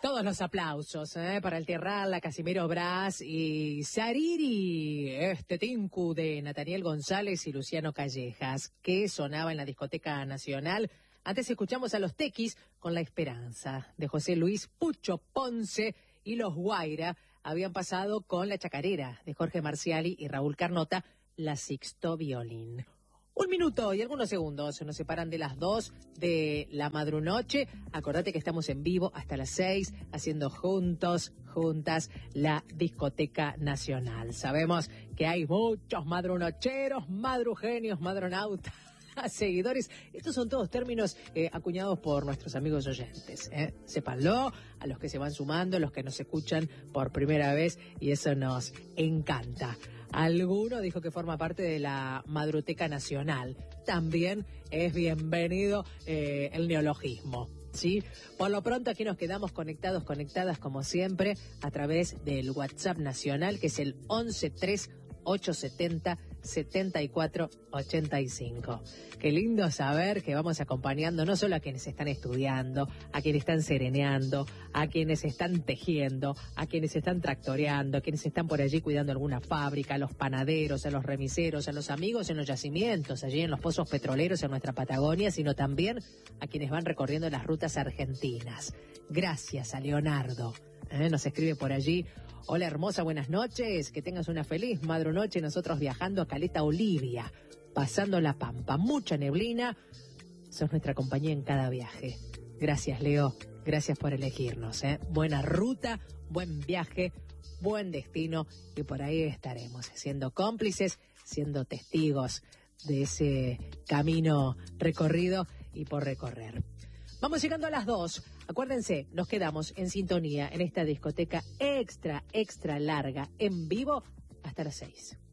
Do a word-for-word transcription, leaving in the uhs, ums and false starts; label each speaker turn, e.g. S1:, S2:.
S1: Todos los aplausos ¿eh? para el Tierral, Casimiro Brás y Sariri, este tinku de Nathaniel González y Luciano Callejas, que sonaba en la Discoteca Nacional. Antes escuchamos a los Tequis con La Esperanza, de José Luis Pucho Ponce, y los Guaira habían pasado con La Chacarera, de Jorge Marciali y Raúl Carnota, La Sixto Violín. Un minuto y algunos segundos nos separan de las dos de la madrunoche. Acordate que estamos en vivo hasta las seis, haciendo juntos, juntas, la Discoteca Nacional. Sabemos que hay muchos madrunocheros, madrugenios, madronautas, seguidores. Estos son todos términos eh, acuñados por nuestros amigos oyentes. ¿eh? Sépanlo, a los que se van sumando, a los que nos escuchan por primera vez, y eso nos encanta. Alguno dijo que forma parte de la Madruteca Nacional. También es bienvenido eh, el neologismo, ¿sí? Por lo pronto aquí nos quedamos conectados, conectadas como siempre, a través del WhatsApp nacional, que es el once tres ocho setenta setenta y cuatro ochenta y cinco. Qué lindo saber que vamos acompañando no solo a quienes están estudiando, a quienes están sereneando, a quienes están tejiendo, a quienes están tractoreando, a quienes están por allí cuidando alguna fábrica, a los panaderos, a los remiseros, a los amigos en los yacimientos, allí en los pozos petroleros en nuestra Patagonia, sino también a quienes van recorriendo las rutas argentinas. Gracias a Leonardo. ¿Eh? Nos escribe por allí: hola hermosa, buenas noches, que tengas una feliz madrunoche. Nosotros viajando a Caleta Olivia, pasando la Pampa, mucha neblina, sos nuestra compañía en cada viaje. Gracias, Leo, gracias por elegirnos. ¿eh? Buena ruta, buen viaje, buen destino, y por ahí estaremos, siendo cómplices, siendo testigos de ese camino recorrido y por recorrer. Vamos llegando a las dos. Acuérdense, nos quedamos en sintonía en esta discoteca extra, extra larga, en vivo, hasta las seis.